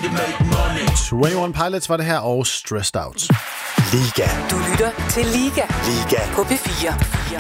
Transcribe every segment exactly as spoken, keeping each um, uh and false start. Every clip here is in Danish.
enogtyve Pilots var det her, og Stressed Out. Liga. Du lytter til Liga. Liga. På P fire.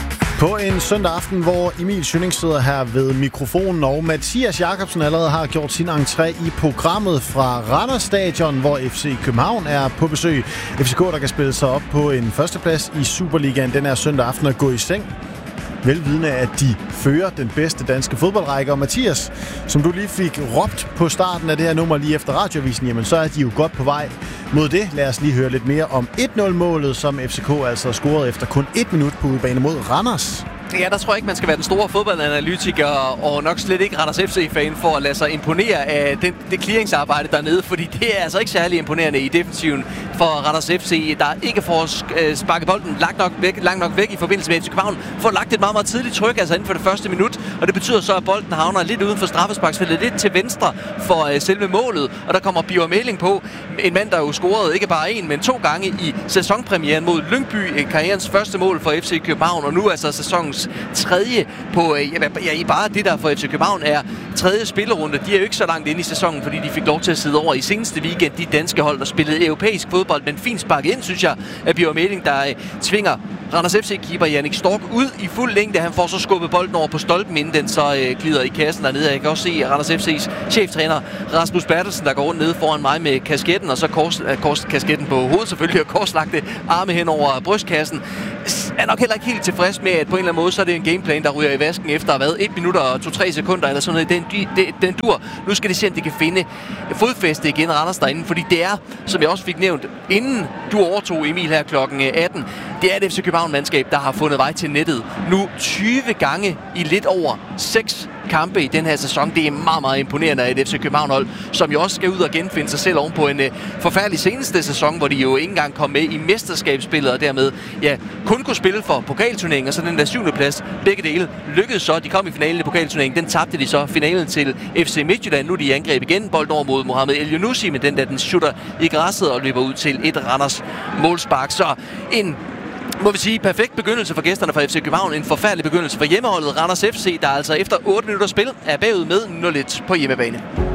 På en søndag aften, hvor Emil Schønning sidder her ved mikrofonen, og Mathias Jakobsen allerede har gjort sin entré i programmet fra Randers Stadion, hvor F C København er på besøg. F C K, der kan spille sig op på en førsteplads i Superligaen den her søndag aften og gå i seng, velvidende, at de fører den bedste danske fodboldrække. Og Mathias, som du lige fik råbt på starten af det her nummer lige efter radioavisen, jamen så er de jo godt på vej mod det. Lad os lige høre lidt mere om et nul-målet, som F C K altså scorede efter kun et minut på udebane mod Randers. Ja, der tror jeg ikke, man skal være den store fodboldanalytiker og nok slet ikke Randers F C-fan for at lade sig imponere af det, det clearingsarbejde dernede, fordi det er altså ikke særlig imponerende i defensiven for Randers F C, der ikke får sparket bolden langt nok væk, langt nok væk i forbindelse med F C København, får lagt et meget, meget tidligt tryk, altså inden for det første minut, og det betyder så, at bolden havner lidt uden for straffesparksfeltet, lidt til venstre for uh, selve målet, og der kommer Biver Meling på, en mand, der jo scorede ikke bare en, men to gange i sæsonpremieren mod Lyngby, karrierens første mål for F C København, og nu altså sæsonens tredje på, ja, i bare det der for F C København er tredje spillerunde. De er jo ikke så langt inde i sæsonen, fordi de fik lov til at sidde over i seneste weekend. De danske hold, der spillede europæisk fodbold, men fint sparket ind, synes jeg, af Biver Meling, der tvinger Randers F C-keeper Jannik Stork ud i fuld længde. Han får så skubbet bolden over på stolpen, inden den så øh, glider i kassen dernede. Jeg kan også se Randers F C's cheftræner Rasmus Bertelsen, der går rundt nede foran mig med kasketten, og så kors, øh, kors, kasketten på hovedet selvfølgelig, og korslagte arme hen over brystkassen. Er nok heller ikke helt tilfreds med, at på en eller anden måde, så er det en gameplan, der ryger i vasken efter hvad, et minut og to-tre sekunder, eller sådan noget. Den, den, den dur. Nu skal de se, om de kan finde fodfæste igen, Randers derinde, fordi det er, som jeg også fik nævnt, inden du overtog Emil her klokken atten, det er et F C København-mandskab, der har fundet vej til nettet nu tyve gange i lidt over seks kampe i den her sæson. Det er meget, meget imponerende af et F C København-hold, som jo også skal ud og genfinde sig selv oven på en uh, forfærdelig seneste sæson, hvor de jo ikke engang kom med i mesterskabsspillet, og dermed ja, kun kunne spille for pokalturneringen, og så den der syvende plads. Begge dele lykkedes så. De kom i finalen i pokalturneringen. Den tabte de så finalen til F C Midtjylland. Nu er de i angreb igen. Bold over mod Mohamed El Younousi, men den der, den shooter i græsset og løber ud til et Randers målspark. Så en må vi sige, perfekt begyndelse for gæsterne fra F C København. En forfærdelig begyndelse for hjemmeholdet Randers F C, der altså efter otte minutter spil er bagud med nul et på hjemmebane.